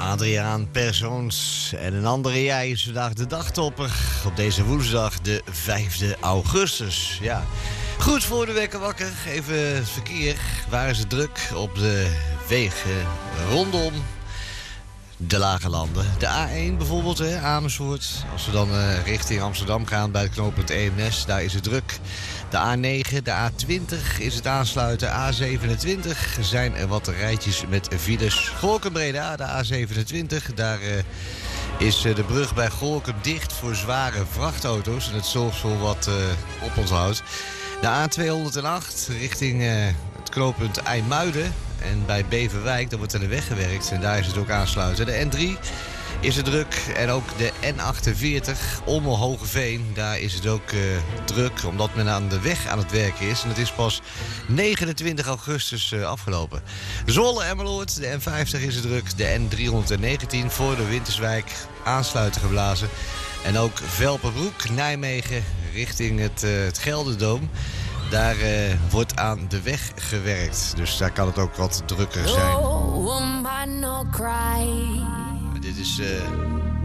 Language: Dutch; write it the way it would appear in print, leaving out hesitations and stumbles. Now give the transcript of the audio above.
Adriaan Persoons en een andere jij is vandaag de dagtopper op deze woensdag, de 5e augustus. Ja, goed voor de wekker wakker. Even het verkeer. Waar is het druk op de wegen rondom de lage landen? De A1 bijvoorbeeld, Amersfoort. Als we dan richting Amsterdam gaan bij het knooppunt Eemnes, daar is het druk. De A9, de A20 is het aansluiten. A27 zijn er wat rijtjes met files. Gorinchem-Breda, de A27. Daar is de brug bij Gorinchem dicht voor zware vrachtauto's. En het zorgt voor wat oponthoud. De A208 richting het knooppunt IJmuiden. En bij Beverwijk, daar wordt er de weg gewerkt. En daar is het ook aansluiten. De N3 is het druk. En ook de N48, Ommel-Hogeveen, daar is het ook druk. Omdat men aan de weg aan het werken is. En het is pas 29 augustus afgelopen. Zwolle-Emmeloord, de N50 is het druk. De N319 voor de Winterswijk aansluiten geblazen. En ook Velperbroek, Nijmegen, richting het Gelderdoom. Daar wordt aan de weg gewerkt. Dus daar kan het ook wat drukker zijn. Dit is